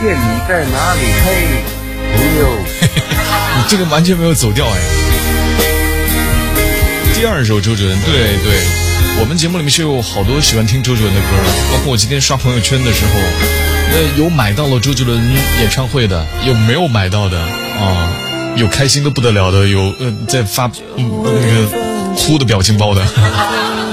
见你在哪里，嘿，朋友。 你这个完全没有走调哎。第二首周杰伦，对，我们节目里面是有好多喜欢听周杰伦的歌，包括我今天刷朋友圈的时候，有买到了周杰伦演唱会的，有没有买到的啊？有开心的不得了的，有在发那个哭的表情包的。